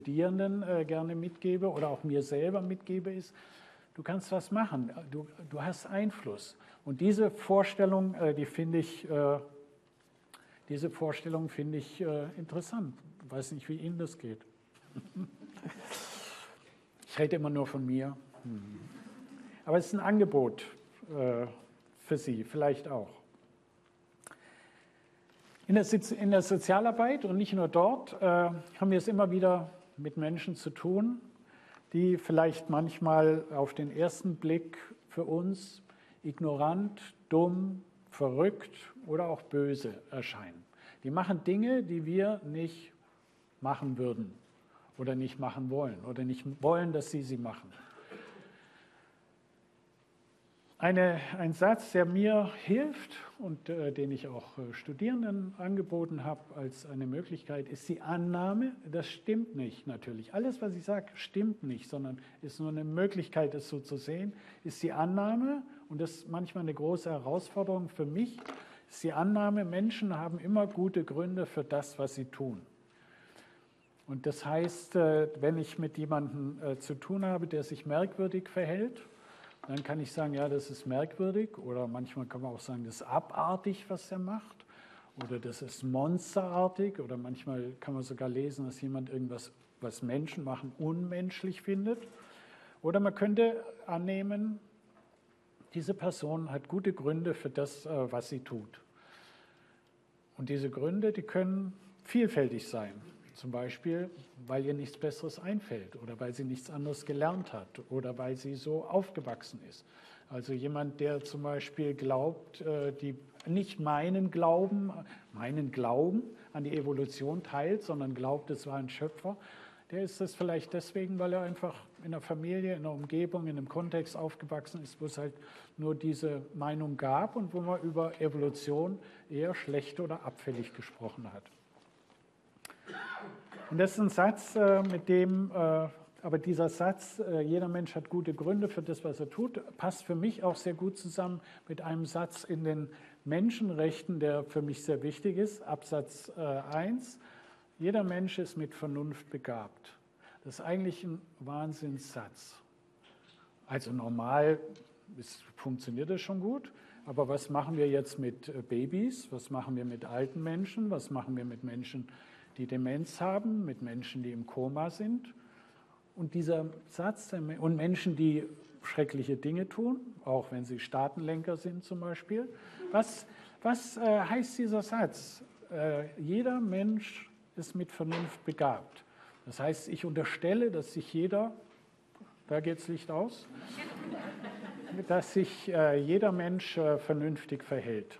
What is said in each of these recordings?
Studierenden gerne mitgebe oder auch mir selber mitgebe, ist, du kannst was machen, du hast Einfluss. Und diese Vorstellung, diese Vorstellung finde ich interessant. Ich weiß nicht, wie Ihnen das geht. Ich rede immer nur von mir. Aber es ist ein Angebot für Sie, vielleicht auch. In der Sozialarbeit und nicht nur dort haben wir es immer wieder mit Menschen zu tun, die vielleicht manchmal auf den ersten Blick für uns ignorant, dumm, verrückt oder auch böse erscheinen. Die machen Dinge, die wir nicht machen würden oder nicht machen wollen oder nicht wollen, dass sie machen. Ein Satz, der mir hilft und den ich auch Studierenden angeboten habe als eine Möglichkeit, ist die Annahme, das stimmt nicht natürlich. Alles, was ich sage, stimmt nicht, sondern ist nur eine Möglichkeit, es so zu sehen, ist die Annahme, und das ist manchmal eine große Herausforderung für mich, ist die Annahme, Menschen haben immer gute Gründe für das, was sie tun. Und das heißt, wenn ich mit jemandem zu tun habe, der sich merkwürdig verhält, dann kann ich sagen, ja, das ist merkwürdig, oder manchmal kann man auch sagen, das ist abartig, was er macht, oder das ist monsterartig, oder manchmal kann man sogar lesen, dass jemand irgendwas, was Menschen machen, unmenschlich findet. Oder man könnte annehmen, diese Person hat gute Gründe für das, was sie tut. Und diese Gründe, die können vielfältig sein. Zum Beispiel, weil ihr nichts Besseres einfällt oder weil sie nichts anderes gelernt hat oder weil sie so aufgewachsen ist. Also jemand, der zum Beispiel glaubt, nicht meinen Glauben an die Evolution teilt, sondern glaubt, es war ein Schöpfer, der ist das vielleicht deswegen, weil er einfach in der Familie, in der Umgebung, in einem Kontext aufgewachsen ist, wo es halt nur diese Meinung gab und wo man über Evolution eher schlecht oder abfällig gesprochen hat. Und das ist ein Satz, aber dieser Satz, jeder Mensch hat gute Gründe für das, was er tut, passt für mich auch sehr gut zusammen mit einem Satz in den Menschenrechten, der für mich sehr wichtig ist, Absatz 1. Jeder Mensch ist mit Vernunft begabt. Das ist eigentlich ein Wahnsinnssatz. Also normal funktioniert das schon gut, aber was machen wir jetzt mit Babys? Was machen wir mit alten Menschen? Was machen wir mit Menschen, die Demenz haben, mit Menschen, die im Koma sind? Und dieser Satz, und Menschen, die schreckliche Dinge tun, auch wenn sie Staatenlenker sind zum Beispiel. Was heißt dieser Satz? Jeder Mensch ist mit Vernunft begabt. Das heißt, ich unterstelle, dass sich jeder, da geht das Licht aus, dass sich jeder Mensch vernünftig verhält.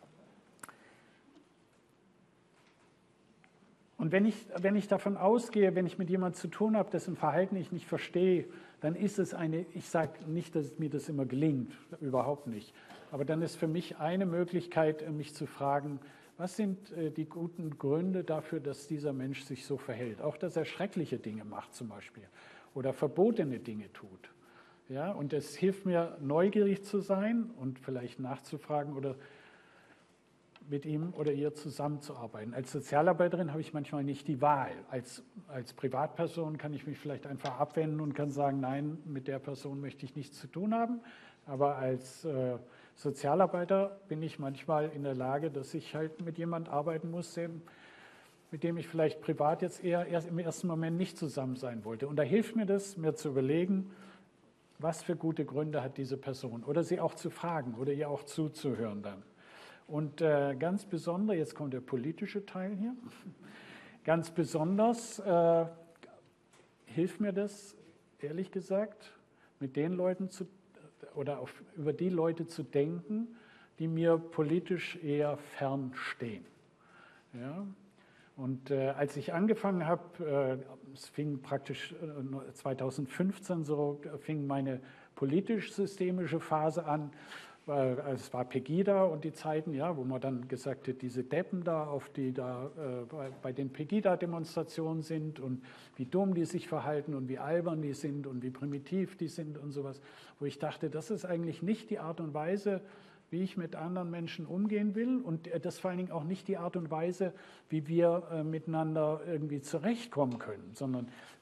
Und wenn ich davon ausgehe, wenn ich mit jemandem zu tun habe, dessen Verhalten ich nicht verstehe, dann ist es ich sage nicht, dass mir das immer gelingt, überhaupt nicht. Aber dann ist für mich eine Möglichkeit, mich zu fragen, was sind die guten Gründe dafür, dass dieser Mensch sich so verhält? Auch, dass er schreckliche Dinge macht zum Beispiel oder verbotene Dinge tut. Ja, und es hilft mir, neugierig zu sein und vielleicht nachzufragen oder mit ihm oder ihr zusammenzuarbeiten. Als Sozialarbeiterin habe ich manchmal nicht die Wahl. Als Privatperson kann ich mich vielleicht einfach abwenden und kann sagen, nein, mit der Person möchte ich nichts zu tun haben. Aber als Sozialarbeiter bin ich manchmal in der Lage, dass ich halt mit jemandem arbeiten muss, mit dem ich vielleicht privat jetzt eher im ersten Moment nicht zusammen sein wollte. Und da hilft mir das, mir zu überlegen, was für gute Gründe hat diese Person, oder sie auch zu fragen oder ihr auch zuzuhören dann. Und ganz besonders, jetzt kommt der politische Teil hier, ganz besonders hilft mir das, ehrlich gesagt, mit den Leuten über die Leute zu denken, die mir politisch eher fern stehen. Ja? Und als ich angefangen habe, es fing praktisch 2015 so, fing meine politisch-systemische Phase an. Es war Pegida und die Zeiten, ja, wo man dann gesagt hat, diese Deppen da, die da bei den Pegida-Demonstrationen sind und wie dumm die sich verhalten und wie albern die sind und wie primitiv die sind und sowas, wo ich dachte, das ist eigentlich nicht die Art und Weise, wie ich mit anderen Menschen umgehen will und das vor allen Dingen auch nicht die Art und Weise, wie wir miteinander irgendwie zurechtkommen können, sondern